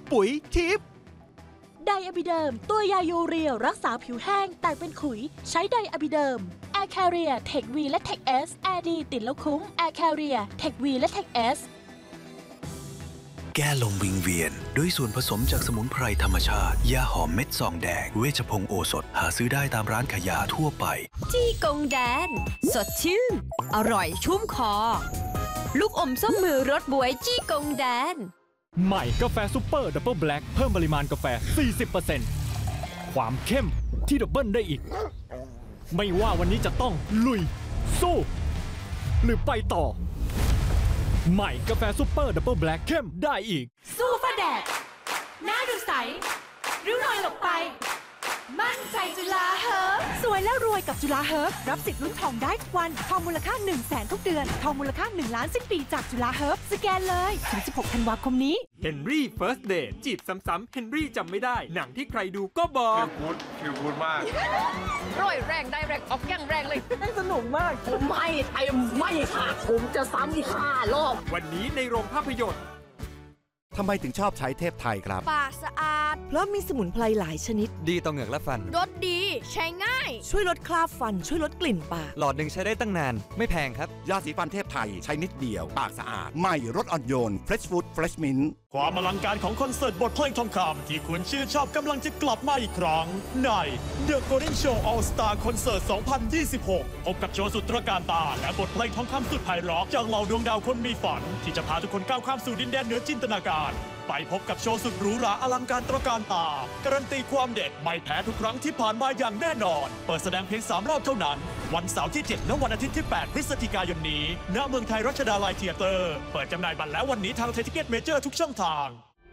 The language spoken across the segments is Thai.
ปุ๋ยทิพย์ไดอะบิเดิมตัวยายูเรียรักษาผิวแห้งแตกเป็นขุยใช้ไดอะบิเดิมแอร์แคเรียเทควีและเทคเอสแอร์ดีติดแล้วคุ้มแอร์แคเรียเทควีและเทคเอสแก้ลมวิงเวียนด้วยส่วนผสมจากสมุนไพรธรรมชาติยาหอมเม็ดซองแดงเวชพงศ์โอสถหาซื้อได้ตามร้านขายยาทั่วไปจี้กงแดนสดชื่นอร่อยชุ่มคอลูกอมส้มมือรสบวยจี้กงแดนใหม่กาแฟซุปเปอร์ดับเบิลแบล็คเพิ่มปริมาณกาแฟ 40% ความเข้มที่ดับเบิลได้อีกไม่ว่าวันนี้จะต้องลุยสู้หรือไปต่อใหม่กาแฟซุปเปอร์ดับเบิลแบล็คเข้มได้อีกสู้ฟ้าแดดหน้าดูใสริ้วรอยหลบไปมั่นใจจุฬาเฮิร์บสวยแล้วรวยกับจุฬาเฮิร์บรับสิทธิ์ลุ้นทองได้ทุกวันทองมูลค่า 100,000 ทุกเดือนทองมูลค่า1 ล้านสิ้นปีจากจุฬาเฮิร์บสแกนเลยถึง16 ธันวาคมนี้เฮนรี่เฟิร์สเดทจีบซ้ำๆเฮนรี่จำไม่ได้หนังที่ใครดูก็บอกฟิลกูดมากร่อยแรงได้แรงออกแก้งแรงเลยสนุกมากผมไม่ค่ะผมจะซ้ำอีก5 รอบวันนี้ในโรงภาพยนตร์ทำไมถึงชอบใช้เทพไทยครับปากสะอาดเพราะมีสมุนไพรหลายชนิดดีต่อเหงือกและฟันรสดีใช้ง่ายช่วยลดคราบฟันช่วยลดกลิ่นปากหลอดหนึ่งใช้ได้ตั้งนานไม่แพงครับยาสีฟันเทพไทยใช้นิดเดียวปากสะอาดใหม่รสอ่อนโยน Fresh Food Fresh Mint ความอลังการของคอนเสิร์ตบทเพลงทองคำที่คุณชื่นชอบกำลังจะกลับมาอีกครั้งใน The Golden Show All Star Concert 2026 พบกับโชว์สุดตระการตาและบทเพลงทองคำสุดไพเราะจากเหล่าดวงดาวคนมีฝันที่จะพาทุกคนก้าวข้ามสู่ดินแดนเหนือจินตนาการไปพบกับโชว์สุดหรูหราอลังการตระการตาการันตีความเด็ดไม่แพ้ทุกครั้งที่ผ่านมาอย่างแน่นอนเปิดแสดงเพียง3 รอบเท่านั้นวันเสาร์ที่7และวันอาทิตย์ที่8พฤศจิกายนนี้ณเมืองไทยรัชดาลัยเธียเตอร์เปิดจำหน่ายบัตรแล้ววันนี้ทางไทยทิเก็ตเมเจอร์ทุกช่องทาง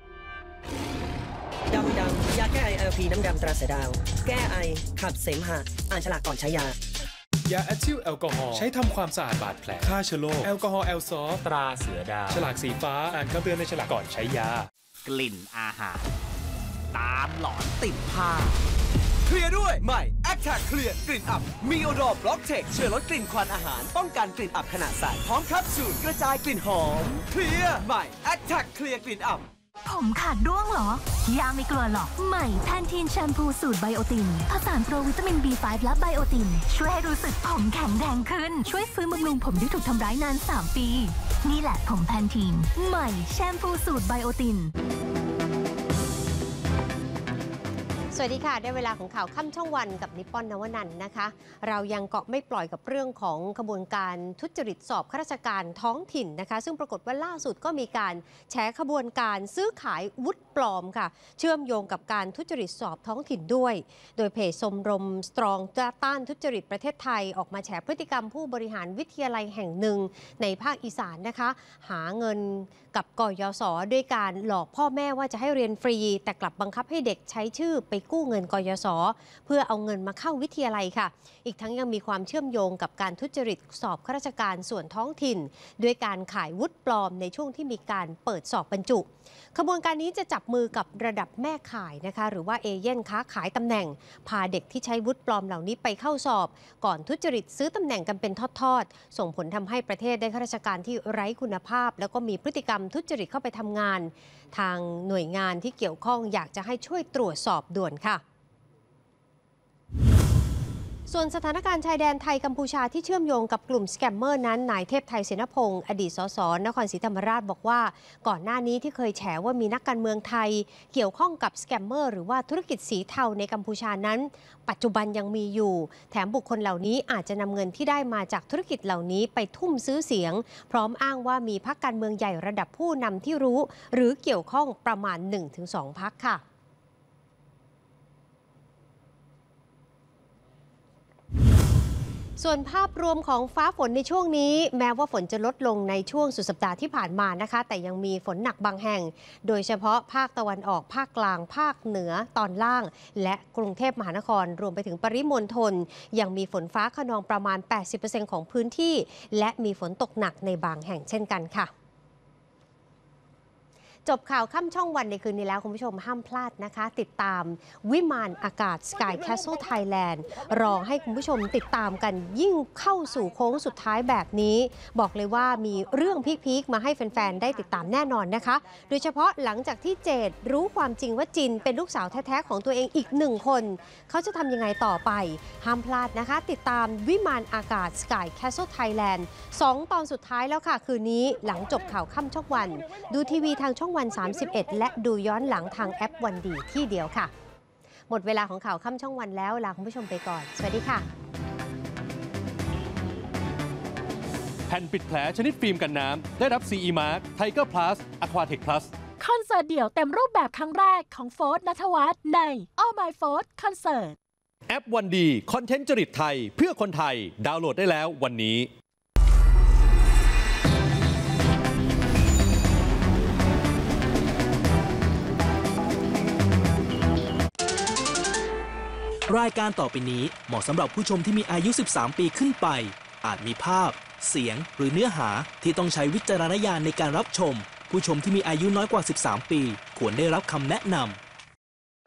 ดำยาแก้ไอ LP น้ำดำตราเสือดาวแก้ไอขับเสมหะอ่านฉลากก่อนใช้ยายาแอทิลแอลกอฮอล์ใช้ทำความสะอาดบาดแผลฆ่าเชื้อโรคแอลกอฮอล์แอลซอลตราเสือดาวฉลากสีฟ้าอ่านคำเตือนในฉลากก่อนใช้ยากลิ่นอาหารตามหลอนติดผ้าเคลียร์ด้วยใหม่ Attack เคลียร์กลิ่นอับมีโอดอร์บล็อกเทคช่วยลดกลิ่นควันอาหารป้องกันกลิ่นอับขณะใส่พร้อมแคปซูลกระจายกลิ่นหอมเคลียร์ใหม่ Attack เคลียร์กลิ่นอับผมขาดร่วงเหรอยาไม่กลัวหรอกใหม่แพนทีนแชมพูสูตรไบโอตินผสานโปรวิตามิน B5 และไบโอตินช่วยให้รู้สึกผมแข็งแรงขึ้นช่วยฟื้นบำรุงผมที่ถูกทำร้ายนาน3 ปีนี่แหละผมแพนทีนใหม่แชมพูสูตรไบโอตินสวัสดีค่ะได้เวลาของข่าวค่ำช่องวันกับนิปปอนนวนันท์นะคะเรายังเกาะไม่ปล่อยกับเรื่องของขบวนการทุจริตสอบข้าราชการท้องถิ่นนะคะซึ่งปรากฏว่าล่าสุดก็มีการแฉขบวนการซื้อขายวุฒิปลอมค่ะเชื่อมโยงกับการทุจริตสอบท้องถิ่นด้วยโดยเพจชมรมสตรองต้านทุจริตประเทศไทยออกมาแฉพฤติกรรมผู้บริหารวิทยาลัยแห่งหนึ่งในภาคอีสานนะคะหาเงินกับกยศ.ด้วยการหลอกพ่อแม่ว่าจะให้เรียนฟรีแต่กลับบังคับให้เด็กใช้ชื่อไปกู้เงินกยศ.เพื่อเอาเงินมาเข้าวิทยาลัยค่ะอีกทั้งยังมีความเชื่อมโยงกับการทุจริตสอบข้าราชการส่วนท้องถิ่นด้วยการขายวุฒิปลอมในช่วงที่มีการเปิดสอบบรรจุขบวนการนี้จะจับมือกับระดับแม่ขายนะคะหรือว่าเอเย่นค้าขายตำแหน่งพาเด็กที่ใช้วุฒิปลอมเหล่านี้ไปเข้าสอบก่อนทุจริตซื้อตำแหน่งกันเป็นทอดๆส่งผลทำให้ประเทศได้ข้าราชการที่ไร้คุณภาพแล้วก็มีพฤติกรรมทุจริตเข้าไปทำงานทางหน่วยงานที่เกี่ยวข้องอยากจะให้ช่วยตรวจสอบด่วนค่ะส่วนสถานการณ์ชายแดนไทยกัมพูชาที่เชื่อมโยงกับกลุ่มสแกมเมอร์นั้นนายเทพไทยเสนพงศ์อดีตสสนครศรีธรรมราชบอกว่าก่อนหน้านี้ที่เคยแฉว่ามีนักการเมืองไทยเกี่ยวข้องกับสแกมเมอร์หรือว่าธุรกิจสีเทาในกัมพูชานั้นปัจจุบันยังมีอยู่แถมบุคคลเหล่านี้อาจจะนำเงินที่ได้มาจากธุรกิจเหล่านี้ไปทุ่มซื้อเสียงพร้อมอ้างว่ามีพรรคการเมืองใหญ่ระดับผู้นำที่รู้หรือเกี่ยวข้องประมาณ 1-2 พรรคค่ะส่วนภาพรวมของฟ้าฝนในช่วงนี้แม้ว่าฝนจะลดลงในช่วงสุดสัปดาห์ที่ผ่านมานะคะแต่ยังมีฝนหนักบางแห่งโดยเฉพาะภาคตะวันออกภาคกลางภาคเหนือตอนล่างและกรุงเทพมหานครรวมไปถึงปริมณฑลยังมีฝนฟ้าคะนองประมาณ 80% ของพื้นที่และมีฝนตกหนักในบางแห่งเช่นกันค่ะจบข่าวค่ำช่องวันในคืนนี้แล้วคุณผู้ชมห้ามพลาดนะคะ ติดตามวิมานอากาศ Sky Castle Thailand รอให้คุณผู้ชมติดตามกันยิ่งเข้าสู่โค้งสุดท้ายแบบนี้บอกเลยว่ามีเรื่องพีคๆมาให้แฟนๆได้ติดตามแน่นอนนะคะโดยเฉพาะหลังจากที่เจดรู้ความจริงว่าจินเป็นลูกสาวแท้ๆของตัวเองอีก1 คนเขาจะทำยังไงต่อไปห้ามพลาดนะคะติดตามวิมานอากาศ Sky Castle Thailand 2 ตอนสุดท้ายแล้วค่ะคืนนี้หลังจบข่าวค่ำช่องวันดูทีวีทางช่องวัน31และดูย้อนหลังทางแอปวันดีที่เดียวค่ะหมดเวลาของข่าวค่ำช่องวันแล้วลาคุณผู้ชมไปก่อนสวัสดีค่ะแผ่นปิดแผลชนิดฟิล์มกันน้ำได้รับ CE Mark Tiger Plus Aquatech Plus คอนเสิร์ตเดี่ยวเต็มรูปแบบครั้งแรกของโฟร์ธ ณัฐวัฒน์ใน All My Fourth Concert แอปวันดีคอนเทนต์จริตไทยเพื่อคนไทยดาวน์โหลดได้แล้ววันนี้รายการต่อไปนี้เหมาะสำหรับผู้ชมที่มีอายุ 13 ปีขึ้นไปอาจมีภาพเสียงหรือเนื้อหาที่ต้องใช้วิจารณญาณในการรับชมผู้ชมที่มีอายุน้อยกว่า 13 ปีควรได้รับคำแนะนำ